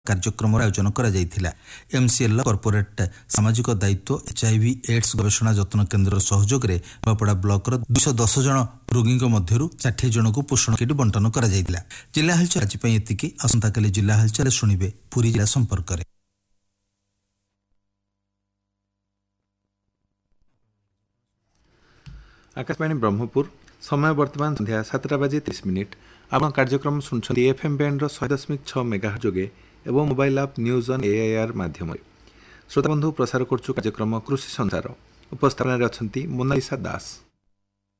कार्यक्रम आयोजन MCL corporate सामाजिक दायित्व HIV एड्स गवेषणा जतन केन्द्र सहयोग में नूआपड़ा ब्लॉक 210 जन रोगी मध्य 60 जन को पोषण किट बंटन कर जिला हालचाल आज एतिकी आसंता काली जिला हालचाल शुणिबे पुरी जिला संपर्क में। आकाशवाणी ब्रह्मपुर समय वर्तमान संध्या 7:30 आप कार्यक्रम सुनछन्ती FM बैंड 100.6 मेगाहर्ट्ज जोगे एवं मोबाइल आप न्यूज ऑन AIR माध्यम श्रोता बंधु प्रसार करछु कार्यक्रम कृषि संसार उपस्थापन रे अछंती मोनालिसा दास।